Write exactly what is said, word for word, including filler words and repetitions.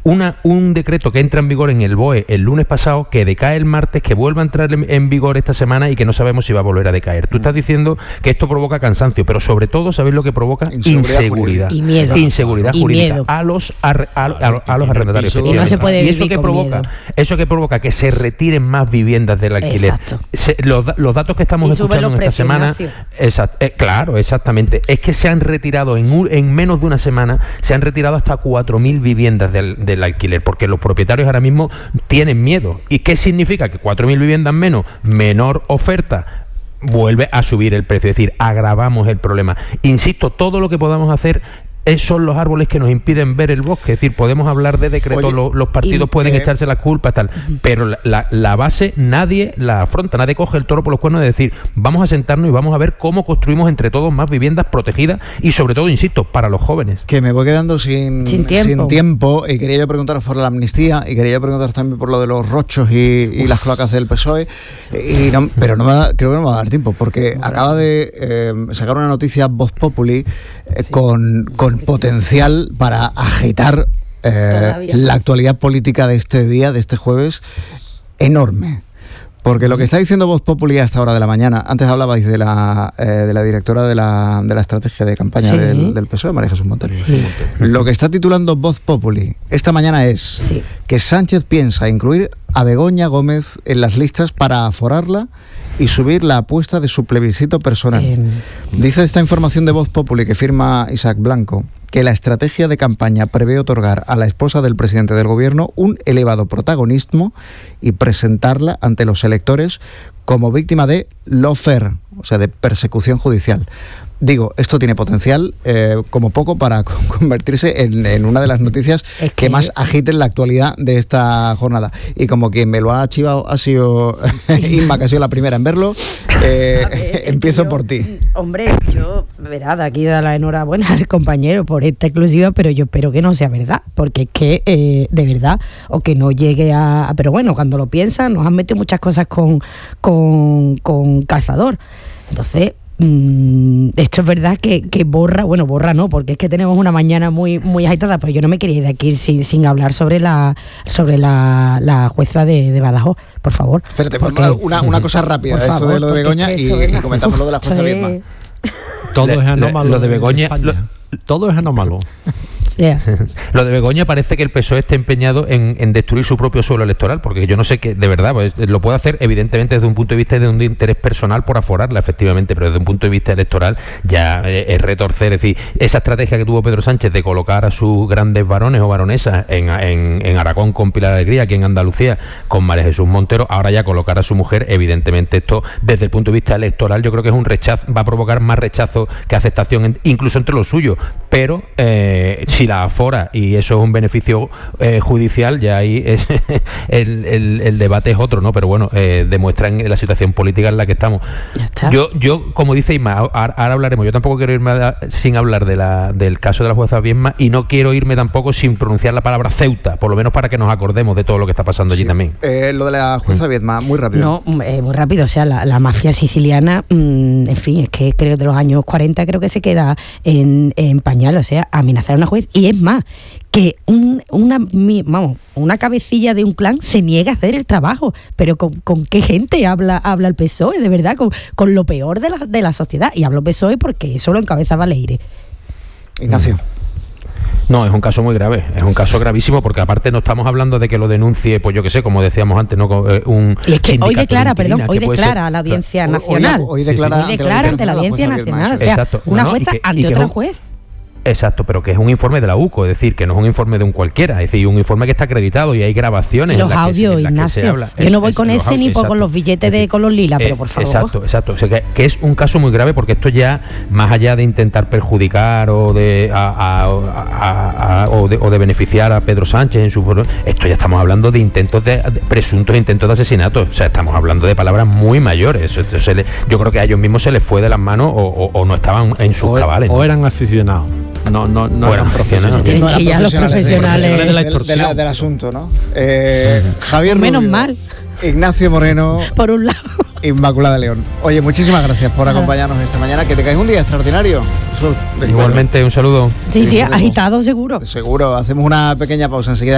una, un decreto que entra en vigor en el B O E el lunes pasado, que decae el martes, que vuelva a entrar en, en vigor esta semana y que no sabemos si va a volver a decaer. Tú estás diciendo que esto provoca cansancio, pero sobre todo, ¿sabéis lo que provoca? Inseguridad, inseguridad. Y miedo. Inseguridad y jurídica miedo. a los, a, a, a, a los arrendatarios. Y no se puede y eso vivir que con provoca, miedo. eso que provoca que se retiren más viviendas del alquiler. Exacto. Se, los, los datos que estamos Y escuchando en esta semana, exact, eh, claro, exactamente, es que se han retirado en, un, en menos de una semana, se han retirado hasta cuatro mil viviendas del, del alquiler, porque los propietarios ahora mismo tienen miedo. ¿Y qué significa? Que cuatro mil viviendas menos, menor oferta, vuelve a subir el precio, es decir, agravamos el problema. Insisto, todo lo que podamos hacer esos son los árboles que nos impiden ver el bosque. Es decir, podemos hablar de decretos, Oye, lo, los partidos y, pueden eh, echarse las culpas, tal, pero la, la, la base nadie la afronta, nadie coge el toro por los cuernos de decir, vamos a sentarnos y vamos a ver cómo construimos entre todos más viviendas protegidas y sobre todo, insisto, para los jóvenes. Que me voy quedando sin, sin, tiempo. sin tiempo y quería yo preguntaros por la amnistía y quería yo preguntaros también por lo de los rochos y, y las cloacas del P S O E, y no, pero no me da, creo que no me va a dar tiempo porque bueno, acaba de eh, sacar una noticia Voz Populi eh, sí. con, con potencial para agitar eh, la actualidad política de este día, de este jueves, enorme. Porque lo que está diciendo Voz Populi a esta hora de la mañana, antes hablabais de la eh, de la directora de la, de la estrategia de campaña sí. del, del P S O E, María Jesús Montero. Sí. Lo que está titulando Voz Populi esta mañana es sí. que Sánchez piensa incluir a Begoña Gómez en las listas para aforarla y subir la apuesta de su plebiscito personal. Eh. Dice esta información de Voz Populi que firma Isaac Blanco que la estrategia de campaña prevé otorgar a la esposa del presidente del gobierno un elevado protagonismo y presentarla ante los electores como víctima de lawfare, o sea, de persecución judicial. Digo, esto tiene potencial eh, como poco para convertirse en, en una de las noticias es que, que más agiten la actualidad de esta jornada. Y como quien me lo ha chivado ha sido Inma, que ha sido la primera en verlo, eh, ver, empiezo yo, por ti. Hombre, yo, verá, aquí da la enhorabuena al compañero por esta exclusiva, pero yo espero que no sea verdad, porque es que, eh, de verdad, o que no llegue a... Pero bueno, cuando lo piensan, nos han metido muchas cosas con, con, con calzador. Entonces... esto es verdad que, que borra, bueno, borra no, porque es que tenemos una mañana muy muy agitada, pero yo no me quería ir de aquí sin, sin hablar sobre la sobre la, la jueza de, de Badajoz, por favor. Espérate, porque, una, una cosa rápida de eso de lo de Begoña y, y comentamos lo de la jueza Viedma. Todo es anómalo. Lo de Begoña, lo, todo es anómalo. Yeah. Lo de Begoña parece que el P S O E esté empeñado en, en destruir su propio suelo electoral, porque yo no sé qué, de verdad, pues, lo puede hacer evidentemente desde un punto de vista de un interés personal por aforarla, efectivamente, pero desde un punto de vista electoral ya es, es retorcer, es decir, esa estrategia que tuvo Pedro Sánchez de colocar a sus grandes varones o varonesas en, en, en Aragón con Pilar Alegría, aquí en Andalucía con María Jesús Montero, ahora ya colocar a su mujer, evidentemente esto desde el punto de vista electoral yo creo que es un rechazo, va a provocar más rechazo que aceptación, en, incluso entre los suyos, pero eh, si la afora y eso es un beneficio eh, judicial, ya ahí es el, el, el debate es otro, ¿no? Pero bueno, eh, demuestran la situación política en la que estamos. Yo, yo como dice Isma, ahora, ahora hablaremos, yo tampoco quiero irme a, sin hablar de la, del caso de la jueza Viedma y no quiero irme tampoco sin pronunciar la palabra Ceuta, por lo menos para que nos acordemos de todo lo que está pasando allí sí. también. Eh, lo de la jueza mm. Viedma, muy rápido. No, eh, muy rápido, o sea, la, la mafia siciliana, mmm, en fin, es que creo de los años cuarenta creo que se queda en, en pañal, o sea, amenazar a una juez, y es más, que un, una, vamos, una cabecilla de un clan se niega a hacer el trabajo, pero con, con qué gente habla habla el P S O E, de verdad, con, con lo peor de la, de la sociedad, y hablo P S O E porque eso lo encabezaba Leire. Ignacio. No, es un caso muy grave, es un caso gravísimo porque aparte no estamos hablando de que lo denuncie, pues yo que sé, como decíamos antes, no un y es que hoy declara, perdón, hoy declara a la Audiencia Nacional. Hoy, hoy declara, hoy declara ante la Audiencia Nacional, o sea, exacto, una no, jueza no, y que, ante y que otra un, juez. Exacto, pero que es un informe de la U C O, es decir, que no es un informe de un cualquiera, es decir, un informe que está acreditado y hay grabaciones y los en las audios, que, se, en las que se habla. Yo es, no voy es, con ese audios, ni por con los billetes de con los lilas, eh, pero por favor. Exacto, exacto, o sea, que, que es un caso muy grave porque esto ya, más allá de intentar perjudicar o de, a, a, a, a, o de, o de beneficiar a Pedro Sánchez en su... Esto ya estamos hablando de intentos de, de presuntos intentos de asesinato, o sea, estamos hablando de palabras muy mayores. Eso, eso se le, yo creo que a ellos mismos se les fue de las manos o, o, o no estaban en sus o, cabales. O ¿no? eran aficionados. No, no, no o eran profesionales. Que no ya los profesionales de, de la del, de la, del asunto, ¿no? Eh, Javier menos Rubio, mal. Ignacio Moreno. Por un lado. Inmaculada León. Oye, muchísimas gracias por acompañarnos esta mañana. Que te caes un día extraordinario. Igualmente, un saludo. Sí, sí, agitado seguro. Seguro. Hacemos una pequeña pausa enseguida.